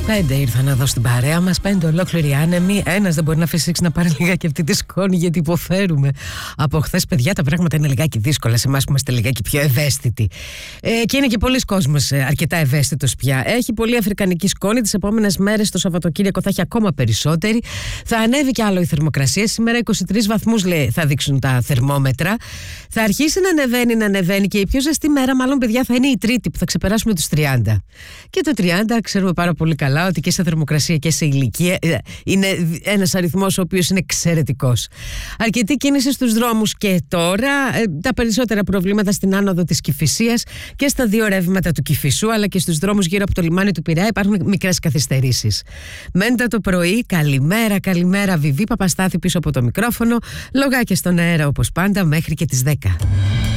5 ήρθαν εδώ στην παρέα μας, 5 ολόκληροι άνεμοι. Ένας δεν μπορεί να αφήσει να πάρει λιγάκι αυτή τη σκόνη, γιατί υποφέρουμε. Από χθες, παιδιά, τα πράγματα είναι λιγάκι δύσκολα σε εμάς που είμαστε λιγάκι πιο ευαίσθητοι. Και είναι και πολλοί κόσμος αρκετά ευαίσθητος πια. Έχει πολύ αφρικανική σκόνη. Τις επόμενες μέρες, το Σαββατοκύριακο, θα έχει ακόμα περισσότερη. Θα ανέβει κι άλλο η θερμοκρασία. Σήμερα 23 βαθμούς, λέει, θα δείξουν τα θερμόμετρα. Θα αρχίσει να ανεβαίνει και η πιο ζεστή μέρα, μάλλον, παιδιά, θα είναι η Τρίτη, που θα ξεπεράσουμε τους 30. Και το 30 ξέρουμε πάρα πολύ καλά ότι και σε θερμοκρασία και σε ηλικία είναι ένας αριθμός ο οποίος είναι εξαιρετικός. Αρκετή κίνηση στους δρόμους και τώρα. Τα περισσότερα προβλήματα στην άνοδο της Κηφισίας και στα δύο ρεύματα του Κηφισού, αλλά και στους δρόμους γύρω από το λιμάνι του Πειραιά υπάρχουν μικρές καθυστερήσεις. Μέντα το πρωί, καλημέρα Βιβί Παπαστάθη πίσω από το μικρόφωνο, λογάκια στον αέρα όπως πάντα μέχρι και τις 10.